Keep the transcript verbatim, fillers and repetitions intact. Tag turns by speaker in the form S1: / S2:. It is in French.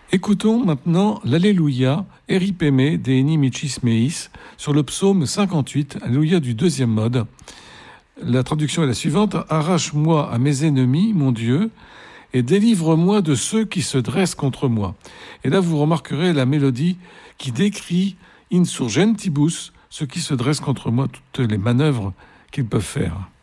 S1: Écoutons maintenant l'Alléluia, Eripémé de Enimicis Meis, sur le psaume cinquante-huit, Alléluia du deuxième mode. La traduction est la suivante: arrache-moi à mes ennemis, mon Dieu, et délivre-moi de ceux qui se dressent contre moi. Et là, vous remarquerez la mélodie qui décrit insurgentibus, ceux qui se dressent contre moi, toutes les manœuvres qu'ils peuvent faire.